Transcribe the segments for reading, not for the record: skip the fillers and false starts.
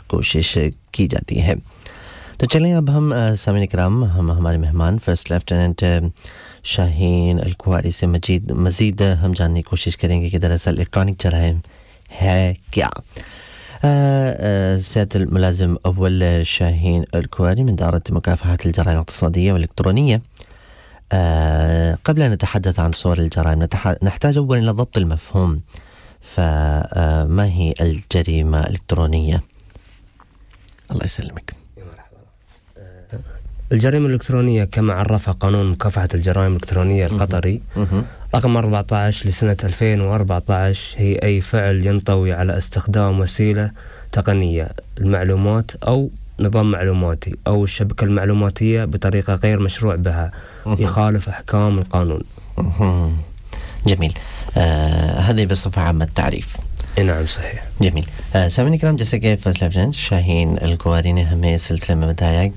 کوشش کی جاتی ہے. تو چلیں اب ہم سامعین اکرام ہم ہمارے مہمان فرسٹ لیفٹیننٹ شاہین الکواری سے مزید ہم جاننے کی کوشش کریں گے کہ دراصل الیکٹرانک جرائم ہے کیا. سيادة الملازم أول شاهين الكواري من دائرة مكافحة الجرائم الاقتصادية والإلكترونية. قبل أن نتحدث عن صور الجرائم نحتاج أولا إلى ضبط المفهوم. فما هي الجريمة الإلكترونية؟ الله يسلمك. الجريمة الإلكترونية كما عرفها قانون مكافحة الجرائم الإلكترونية القطري رقم 14 لسنة 2014 هي أي فعل ينطوي على استخدام وسيلة تقنية المعلومات أو نظام معلوماتي أو الشبكة المعلوماتية بطريقة غير مشروع بها يخالف أحكام القانون. جميل. هذه بصفة عامة التعريف. نعم صحيح. جميل. سامعین اکرام جیسے کہ فرسٹ لیفٹیننٹ شاہین الکواری نے ہمیں اس سلسلے میں بتایا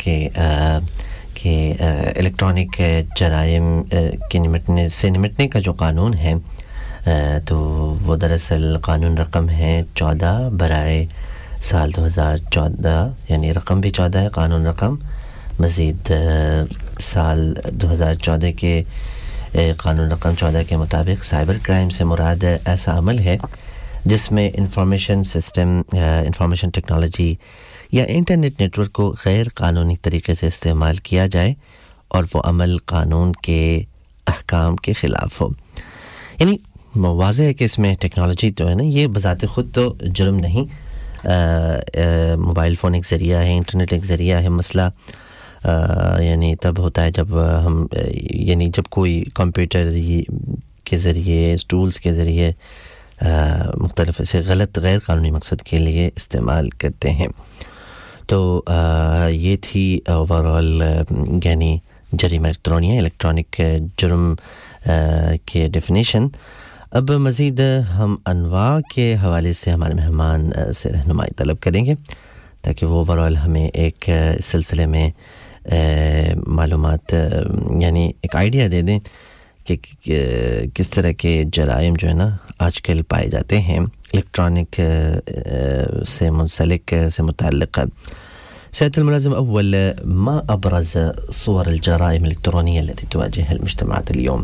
کہ الیکٹرانک جرائم کے نمٹنے کا جو قانون ہے تو وہ دراصل قانون رقم ہے 14 برائے سال 2014 یعنی رقم بھی 14 ہے قانون رقم مزید سال 2014 کے قانون رقم 14 کے مطابق سائبر کرائم سے مراد ایسا عمل ہے جس میں انفارمیشن سسٹم انفارمیشن ٹیکنالوجی یا انٹرنیٹ نیٹ ورک کو غیر قانونی طریقے سے استعمال کیا جائے اور وہ عمل قانون کے احکام کے خلاف ہو. یعنی واضح ہے کہ اس میں ٹیکنالوجی جو ہے نا یہ بذات خود تو جرم نہیں. موبائل فون ایک ذریعہ ہے انٹرنیٹ ایک ذریعہ ہے. مسئلہ یعنی تب ہوتا ہے جب ہم یعنی جب کوئی کمپیوٹر کے ذریعے ٹولز کے ذریعے مختلف ایسے غلط غیر قانونی مقصد کے لیے استعمال کرتے ہیں. تو یہ تھی اوورال یعنی جرائم الیکٹرانک جرم کے ڈیفینیشن. اب مزید ہم انواع کے حوالے سے ہمارے مہمان سے رہنمائی طلب کریں گے تاکہ وہ اوورال ہمیں ایک سلسلے میں معلومات یعنی ایک آئیڈیا دے دیں کہ کس طرح کے جرائم جو ہے نا آج کل پائے جاتے ہیں الیکٹرانک سے منسلک سے متعلق. سيادة الملازم أول ما أبرز صور الجرائم الإلكترونية التي تواجهها المجتمعات اليوم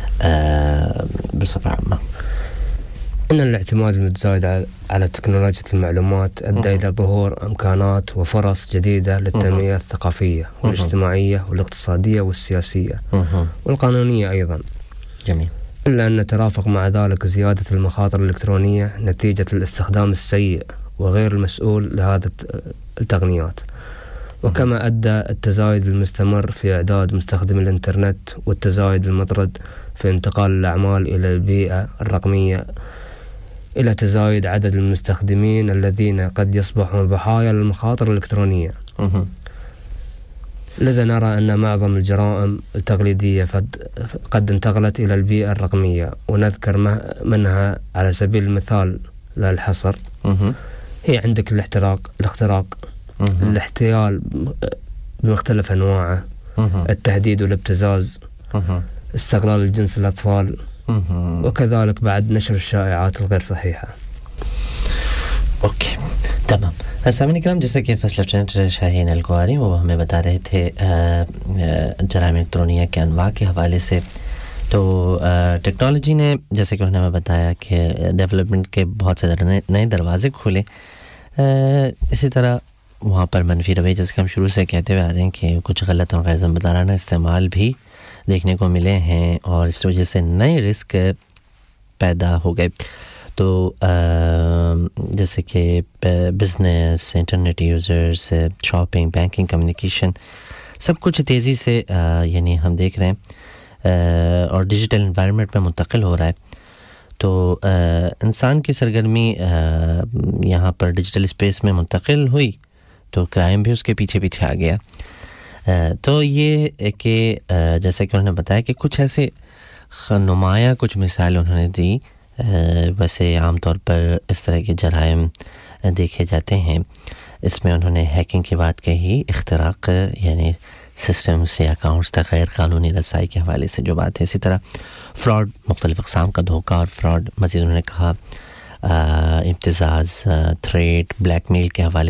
بصفة عامة؟ إن الاعتماد المتزايد على تكنولوجيا المعلومات أدى إلى ظهور إمكانات وفرص جديدة للتنمية الثقافية والاجتماعية والاقتصادية والسياسية والقانونية أيضا. جميل. إلا أن ترافق مع ذلك زيادة المخاطر الإلكترونية نتيجة الاستخدام السيء وغير المسؤول لهذه التقنيات. وكما أدى التزايد المستمر في إعداد مستخدمي الإنترنت والتزايد المطرد في انتقال الأعمال إلى البيئة الرقمية إلى تزايد عدد المستخدمين الذين قد يصبحون ضحايا للمخاطر الإلكترونية. لذا نرى أن معظم الجرائم التقليدية قد انتقلت إلى البيئة الرقمية ونذكر منها على سبيل المثال لا الحصر هي عندك الاختراق الاحتيال بمختلف أنواعه التهديد والابتزاز استغلال الجنس الأطفال وكذلك بعد نشر الشائعات الغير صحيحة. اوکے تمام. سامعین اکرام جیسا کہ فرسٹ لیفٹیننٹ شاہین الکواری وہ ہمیں بتا رہے تھے جرائم الیکٹرونیہ کے انواع کے حوالے سے. تو ٹیکنالوجی نے جیسے کہ انہوں نے ہمیں بتایا کہ ڈیولپمنٹ کے بہت سے نئے دروازے کھولے. اسی طرح وہاں پر منفی رویے جیسے کہ ہم شروع سے کہتے ہوئے آ رہے ہیں کہ کچھ غلط اور غیر ذمہ دارانہ استعمال بھی دیکھنے کو ملے ہیں اور اس وجہ سے نئے رسک پیدا ہو گئے. تو جیسے کہ business internet users shopping banking communication سب کچھ تیزی سے یعنی ہم دیکھ رہے ہیں اور ڈیجیٹل انوائرمنٹ میں منتقل ہو رہا ہے. تو انسان کی سرگرمی یہاں پر ڈیجیٹل اسپیس میں منتقل ہوئی تو کرائم بھی اس کے پیچھے پیچھے آ گیا. تو یہ کہ جیسے کہ انہوں نے بتایا کہ کچھ ایسے نمایاں کچھ مثال انہوں نے دی. ویسے عام طور پر اس طرح کے جرائم دیکھے جاتے ہیں. اس میں انہوں نے ہیکنگ کی بات کہی, اختراق یعنی سسٹم سے اکاؤنٹس تک غیر قانونی رسائی کے حوالے سے جو بات ہے. اسی طرح فراڈ, مختلف اقسام کا دھوکہ اور فراڈ. مزید انہوں نے کہا ابتزاز, تھریٹ, بلیک میل کے حوالے